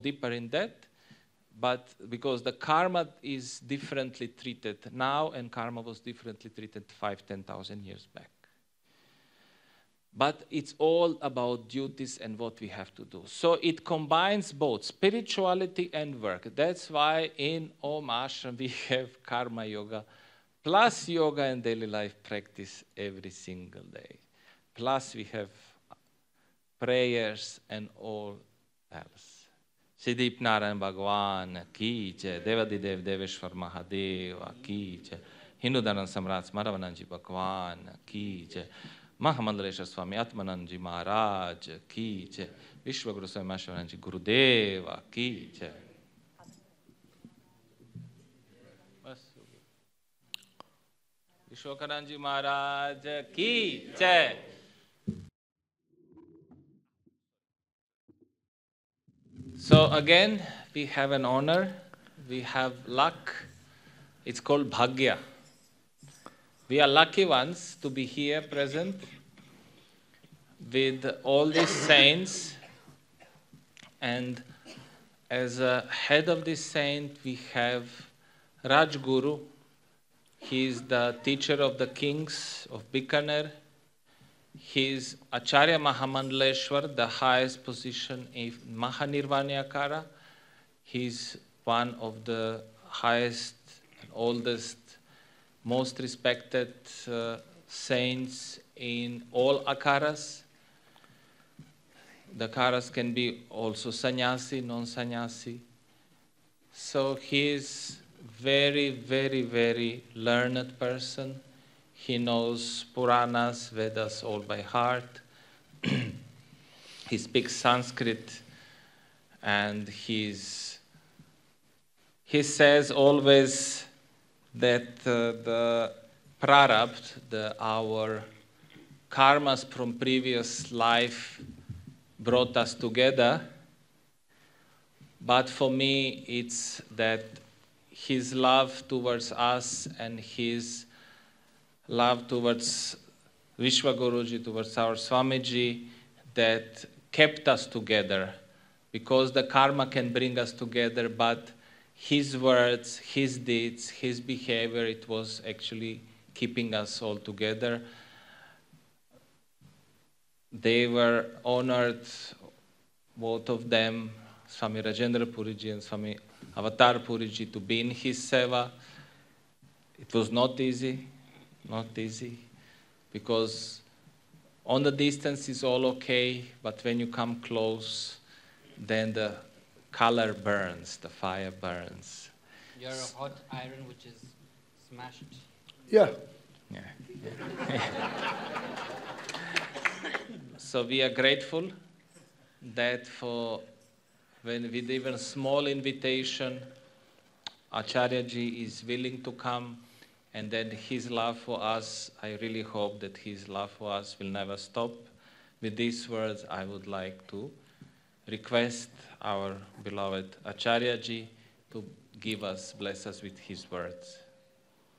deeper in that, but because the karma is differently treated now, and karma was differently treated 5,000-10,000 years back. But it's all about duties and what we have to do. So it combines both spirituality and work. That's why in Om Ashram we have karma yoga, plus yoga and daily life practice every single day. Plus we have prayers and all else. Siddhip Narayan Bhagwan ki jai, Devadidev Deveshwar Mahadeva ki jai, Hindu Dharam Samrat Smaravananji Bhagwan ki jai, Mahamandaleshwar Swami Atmananji Maharaj ki jai, Vishwaguru Swami Maheshwaranji Gurudeva ki jai. Vishwakaranji Maharaj ki jai. So again, we have an honor, we have luck. It's called Bhagya. We are lucky ones to be here present with all these saints, and as a head of this saint we have Rajguru. He is the teacher of the kings of Bikaner. He is Acharya Mahamandaleshwar, the highest position in Mahanirvanyakara. He is one of the highest and oldest, most respected saints in all akaras. The akaras can be also sannyasi, non-sannyasi. So he is very, very, very learned person. He knows Puranas, Vedas all by heart. He speaks Sanskrit, and he says always that the prarabdha, our karmas from previous life brought us together. But for me, it's that his love towards us and his love towards Vishwaguruji, towards our Swamiji, that kept us together, because the karma can bring us together, but his words, his deeds, his behavior, it was actually keeping us all together. They were honored, both of them, Swami Rajendra Puriji and Swami Avatar Puriji, to be in his seva. It was not easy, because on the distance is all okay, but when you come close, then the color burns, the fire burns. You're a hot iron which is smashed. Yeah. So we are grateful that when with even small invitation, Acharyaji is willing to come, and then his love for us, I really hope that his love for us will never stop. With these words, I would like to request our beloved Acharyaji to bless us with his words.